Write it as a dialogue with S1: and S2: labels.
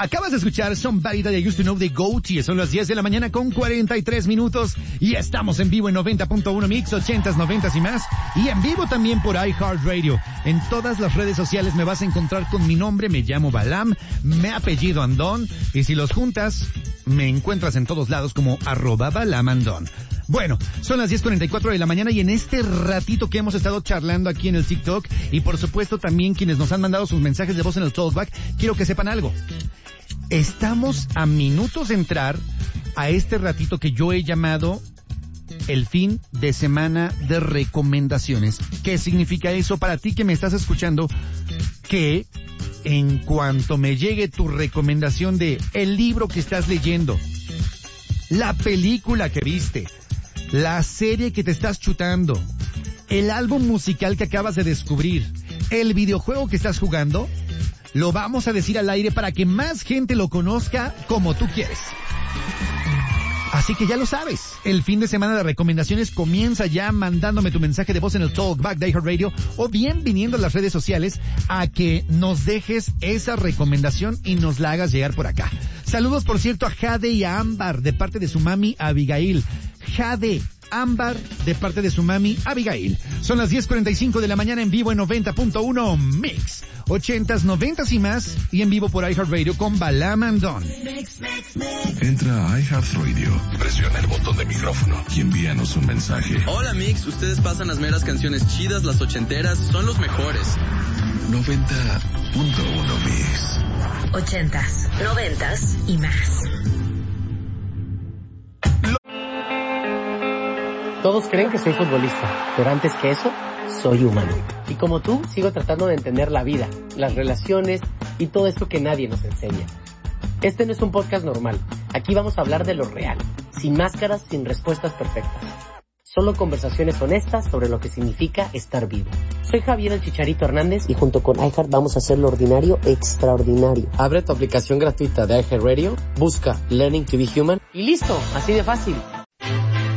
S1: Acabas de escuchar Somebody That I Used to Know de Goatee. Son las 10 de la mañana con 43 minutos y estamos en vivo en 90.1 Mix, 80s, 90s y más. Y en vivo también por iHeartRadio. En todas las redes sociales me vas a encontrar con mi nombre, me llamo Balam, me apellido Andón. Y si los juntas, me encuentras en todos lados como @BalamAndón. Bueno, son las 10:44 de la mañana y en este ratito que hemos estado charlando aquí en el TikTok y por supuesto también quienes nos han mandado sus mensajes de voz en el Talkback, quiero que sepan algo. Estamos a minutos de entrar a este ratito que yo he llamado el fin de semana de recomendaciones. ¿Qué significa eso para ti que me estás escuchando? Que en cuanto me llegue tu recomendación de el libro que estás leyendo, la película que viste, la serie que te estás chutando, el álbum musical que acabas de descubrir, el videojuego que estás jugando, lo vamos a decir al aire para que más gente lo conozca como tú quieres. Así que ya lo sabes, el fin de semana de recomendaciones comienza ya mandándome tu mensaje de voz en el Talkback de iHeartRadio o bien viniendo a las redes sociales a que nos dejes esa recomendación y nos la hagas llegar por acá. Saludos, por cierto, a Jade y a Ámbar de parte de su mami Abigail. Jade, Ámbar de parte de su mami Abigail. Son las 10:45 de la mañana en vivo en 90.1 Mix. 80s, 90s y más y en vivo por iHeartRadio con Balam Andón.
S2: Entra a iHeartRadio, presiona el botón de micrófono y envíanos un mensaje.
S3: Hola Mix, ustedes pasan las meras canciones chidas, las ochenteras, son los mejores.
S2: 90.1 Mix.
S4: 80s, 90s y más.
S5: Todos creen que soy futbolista, pero antes que eso, soy humano. Y como tú, sigo tratando de entender la vida, las relaciones y todo esto que nadie nos enseña. Este no es un podcast normal. Aquí vamos a hablar de lo real, sin máscaras, sin respuestas perfectas. Solo conversaciones honestas sobre lo que significa estar vivo. Soy Javier el Chicharito Hernández y junto con iHeart vamos a hacer lo ordinario extraordinario. Abre tu aplicación gratuita de iHeartRadio, busca Learning to be Human y listo, así de fácil.